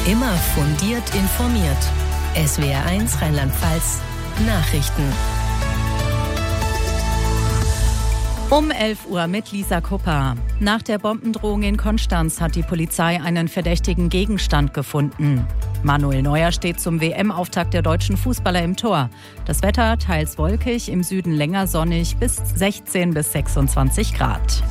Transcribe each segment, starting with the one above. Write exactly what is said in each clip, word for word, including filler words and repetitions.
Immer fundiert informiert. S W R eins Rheinland-Pfalz Nachrichten. Um elf Uhr mit Lisa Kupper. Nach der Bombendrohung in Konstanz hat die Polizei einen verdächtigen Gegenstand gefunden. Manuel Neuer steht zum W M-Auftakt der deutschen Fußballer im Tor. Das Wetter teils wolkig, im Süden länger sonnig bis sechzehn bis sechsundzwanzig Grad.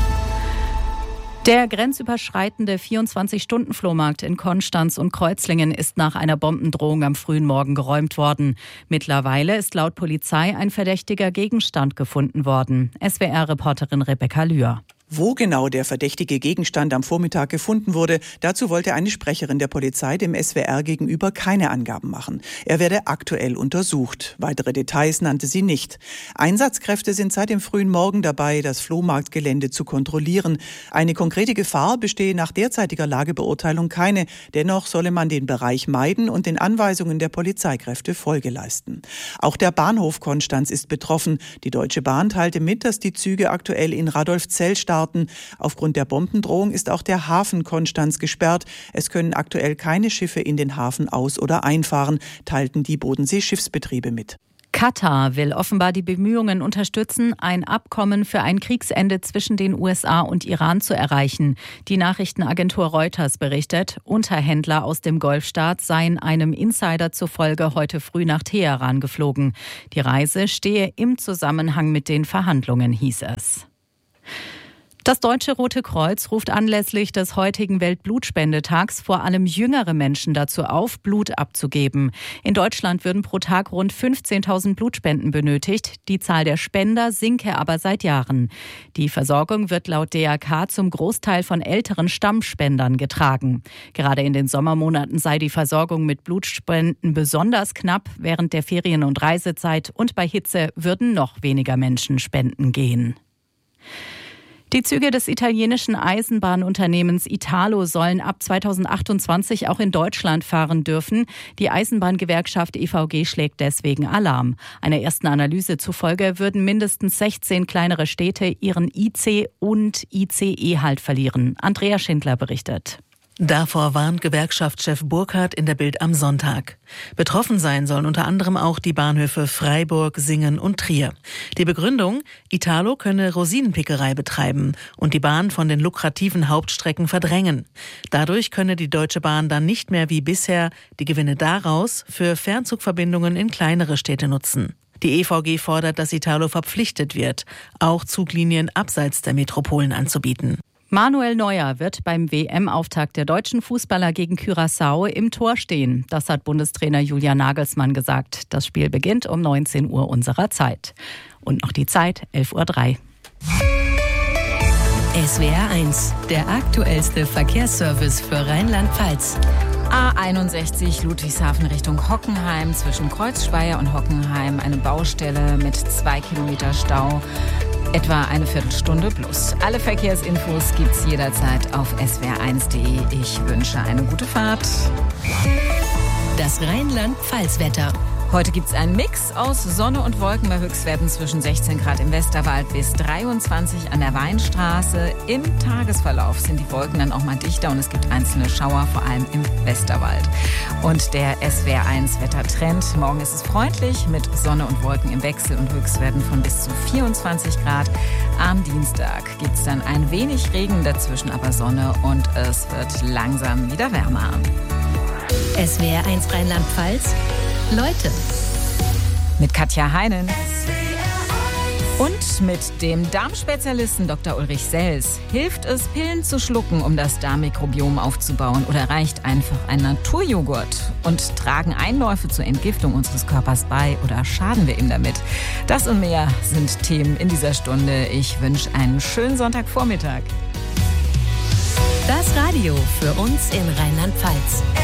Der grenzüberschreitende vierundzwanzig-Stunden-Flohmarkt in Konstanz und Kreuzlingen ist nach einer Bombendrohung am frühen Morgen geräumt worden. Mittlerweile ist laut Polizei ein verdächtiger Gegenstand gefunden worden. S W R-Reporterin Rebecca Lühr. Wo genau der verdächtige Gegenstand am Vormittag gefunden wurde, dazu wollte eine Sprecherin der Polizei dem S W R gegenüber keine Angaben machen. Er werde aktuell untersucht. Weitere Details nannte sie nicht. Einsatzkräfte sind seit dem frühen Morgen dabei, das Flohmarktgelände zu kontrollieren. Eine konkrete Gefahr bestehe nach derzeitiger Lagebeurteilung keine. Dennoch solle man den Bereich meiden und den Anweisungen der Polizeikräfte Folge leisten. Auch der Bahnhof Konstanz ist betroffen. Die Deutsche Bahn teilte mit, dass die Züge aktuell in Radolfzell starten. Aufgrund der Bombendrohung ist auch der Hafen Konstanz gesperrt. Es können aktuell keine Schiffe in den Hafen aus- oder einfahren, teilten die Bodensee-Schiffsbetriebe mit. Katar will offenbar die Bemühungen unterstützen, ein Abkommen für ein Kriegsende zwischen den U S A und Iran zu erreichen. Die Nachrichtenagentur Reuters berichtet, Unterhändler aus dem Golfstaat seien einem Insider zufolge heute früh nach Teheran geflogen. Die Reise stehe im Zusammenhang mit den Verhandlungen, hieß es. Das Deutsche Rote Kreuz ruft anlässlich des heutigen Weltblutspendetags vor allem jüngere Menschen dazu auf, Blut abzugeben. In Deutschland würden pro Tag rund fünfzehntausend Blutspenden benötigt. Die Zahl der Spender sinke aber seit Jahren. Die Versorgung wird laut D R K zum Großteil von älteren Stammspendern getragen. Gerade in den Sommermonaten sei die Versorgung mit Blutspenden besonders knapp. Während der Ferien- und Reisezeit und bei Hitze würden noch weniger Menschen spenden gehen. Die Züge des italienischen Eisenbahnunternehmens Italo sollen ab zweitausendachtundzwanzig auch in Deutschland fahren dürfen. Die Eisenbahngewerkschaft E V G schlägt deswegen Alarm. Einer ersten Analyse zufolge würden mindestens sechzehn kleinere Städte ihren I C und I C E-Halt verlieren. Andrea Schindler berichtet. Davor warnt Gewerkschaftschef Burkhardt in der Bild am Sonntag. Betroffen sein sollen unter anderem auch die Bahnhöfe Freiburg, Singen und Trier. Die Begründung: Italo könne Rosinenpickerei betreiben und die Bahn von den lukrativen Hauptstrecken verdrängen. Dadurch könne die Deutsche Bahn dann nicht mehr wie bisher die Gewinne daraus für Fernzugverbindungen in kleinere Städte nutzen. Die E V G fordert, dass Italo verpflichtet wird, auch Zuglinien abseits der Metropolen anzubieten. Manuel Neuer wird beim W M-Auftakt der deutschen Fußballer gegen Curaçao im Tor stehen. Das hat Bundestrainer Julian Nagelsmann gesagt. Das Spiel beginnt um neunzehn Uhr unserer Zeit. Und noch die Zeit, elf Uhr drei. S W R eins, der aktuellste Verkehrsservice für Rheinland-Pfalz. A einundsechzig Ludwigshafen Richtung Hockenheim, zwischen Kreuzspeier und Hockenheim eine Baustelle mit zwei Kilometer Stau. Etwa eine Viertelstunde plus. Alle Verkehrsinfos gibt's jederzeit auf s w r eins punkt d e. Ich wünsche eine gute Fahrt. Das Rheinland-Pfalz-Wetter. Heute gibt's einen Mix aus Sonne und Wolken bei Höchstwerten zwischen sechzehn Grad im Westerwald bis dreiundzwanzig an der Weinstraße. Im Tagesverlauf sind die Wolken dann auch mal dichter und es gibt einzelne Schauer, vor allem im Westerwald. Und der S W R eins Wettertrend. Morgen ist es freundlich mit Sonne und Wolken im Wechsel und Höchstwerten von bis zu vierundzwanzig Grad. Am Dienstag gibt's dann ein wenig Regen, dazwischen aber Sonne und es wird langsam wieder wärmer. S W R eins Rheinland-Pfalz. Leute. Mit Katja Heinen. Und mit dem Darmspezialisten Doktor Ulrich Sels. Hilft es, Pillen zu schlucken, um das Darmmikrobiom aufzubauen? Oder reicht einfach ein Naturjoghurt? Und tragen Einläufe zur Entgiftung unseres Körpers bei? Oder schaden wir ihm damit? Das und mehr sind Themen in dieser Stunde. Ich wünsche einen schönen Sonntagvormittag. Das Radio für uns in Rheinland-Pfalz.